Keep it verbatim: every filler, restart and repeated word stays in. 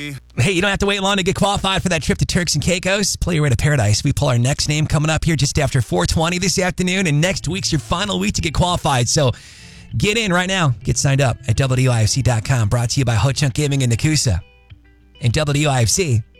me. Hey, you don't have to wait long to get qualified for that trip to Turks and Caicos. Play your way to paradise. We pull our next name coming up here just after four twenty this afternoon, and next week's your final week to get qualified. So get in right now. Get signed up at W I F C dot com. Brought to you by Ho Chunk Gaming in Nakusa. And W I F C